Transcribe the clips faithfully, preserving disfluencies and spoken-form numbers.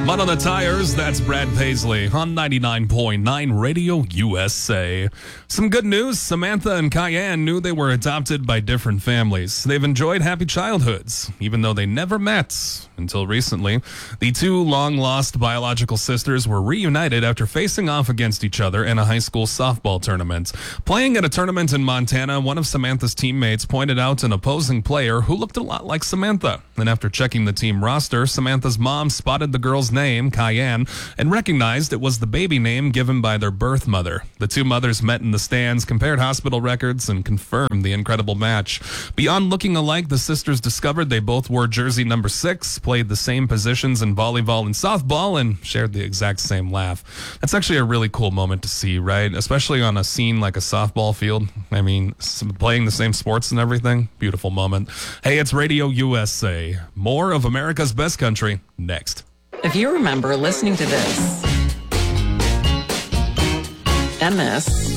Mud on the Tires, that's Brad Paisley on ninety-nine point nine Radio U S A. Some good news, Samantha and Cayenne knew they were adopted by different families. They've enjoyed happy childhoods, even though they never met until recently. The two long-lost biological sisters were reunited after facing off against each other in a high school softball tournament. Playing at a tournament in Montana, one of Samantha's teammates pointed out an opposing player who looked a lot like Samantha. And after checking the team roster, Samantha's mom spotted the girl's name, Cayenne, and recognized it was the baby name given by their birth mother. The two mothers met in the stands, compared hospital records, and confirmed the incredible match. Beyond looking alike, the sisters discovered they both wore jersey number six, played the same positions in volleyball and softball, and shared the exact same laugh. That's actually a really cool moment to see, right? Especially on a scene like a softball field. I mean, playing the same sports and everything. Beautiful moment. Hey, it's Radio U S A. More of America's Best Country next. If you remember listening to this, and this,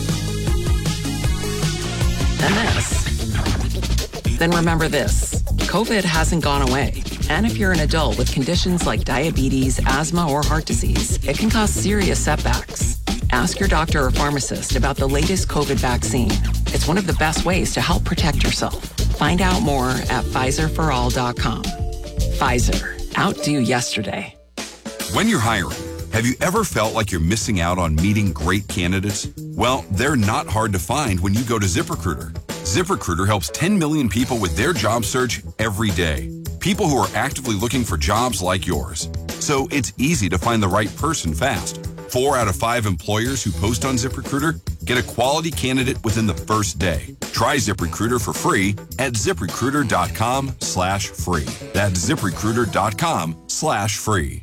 and this, then remember this. COVID hasn't gone away. And if you're an adult with conditions like diabetes, asthma, or heart disease, it can cause serious setbacks. Ask your doctor or pharmacist about the latest COVID vaccine. It's one of the best ways to help protect yourself. Find out more at Pfizer for all dot com. Pfizer, outdo yesterday. When you're hiring, have you ever felt like you're missing out on meeting great candidates? Well, they're not hard to find when you go to ZipRecruiter. ZipRecruiter helps ten million people with their job search every day. People who are actively looking for jobs like yours. So it's easy to find the right person fast. Four out of five employers who post on ZipRecruiter get a quality candidate within the first day. Try ZipRecruiter for free at ZipRecruiter.com slash free. That's ZipRecruiter.com slash free.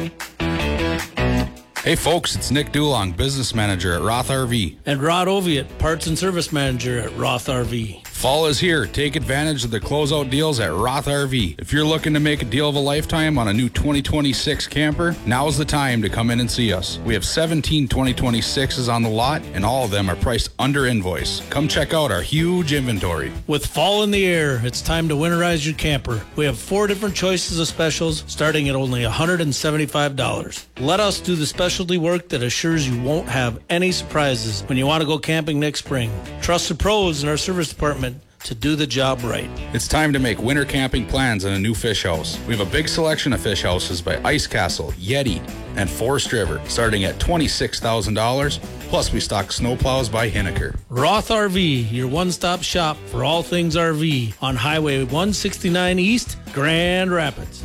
Hey folks, it's Nick Dulong, business manager at Roth R V. And Rod Oviatt, parts and service manager at Roth R V. Fall is here. Take advantage of the closeout deals at Roth R V. If you're looking to make a deal of a lifetime on a new twenty twenty-six camper, now's the time to come in and see us. We have seventeen twenty twenty-sixes on the lot, and all of them are priced under invoice. Come check out our huge inventory. With fall in the air, it's time to winterize your camper. We have four different choices of specials, starting at only one hundred seventy-five dollars. Let us do the specialty work that assures you won't have any surprises when you want to go camping next spring. Trust the pros in our service department to do the job right. It's time to make winter camping plans in a new fish house. We have a big selection of fish houses by Ice Castle, Yeti, and Forest River, starting at twenty-six thousand dollars. Plus, we stock snowplows by Hinneker. Roth R V, your one-stop shop for all things R V on Highway one sixty-nine East, Grand Rapids.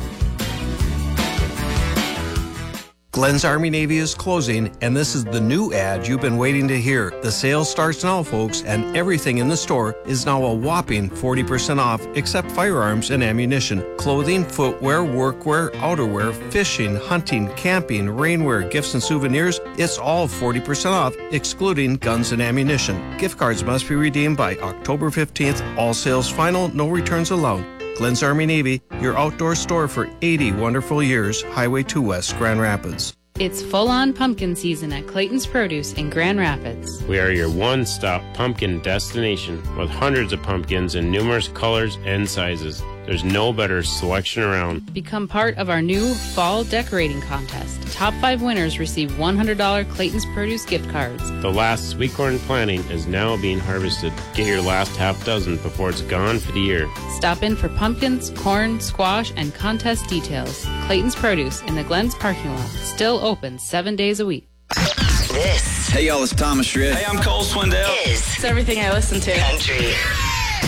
Glenn's Army Navy is closing, and this is the new ad you've been waiting to hear. The sale starts now, folks, and everything in the store is now a whopping forty percent off, except firearms and ammunition, clothing, footwear, workwear, outerwear, fishing, hunting, camping, rainwear, gifts and souvenirs. It's all forty percent off, excluding guns and ammunition. Gift cards must be redeemed by October fifteenth. All sales final, no returns allowed. Glenn's Army Navy, your outdoor store for eighty wonderful years, Highway two West, Grand Rapids. It's full-on pumpkin season at Clayton's Produce in Grand Rapids. We are your one-stop pumpkin destination with hundreds of pumpkins in numerous colors and sizes. There's no better selection around. Become part of our new fall decorating contest. Top five winners receive one hundred dollars Clayton's Produce gift cards. The last sweet corn planting is now being harvested. Get your last half dozen before it's gone for the year. Stop in for pumpkins, corn, squash, and contest details. Clayton's Produce in the Glens parking lot. Still open seven days a week. This. Hey y'all, it's Thomas Schritt. Hey, I'm Cole Swindell. Is. It's everything I listen to. Country.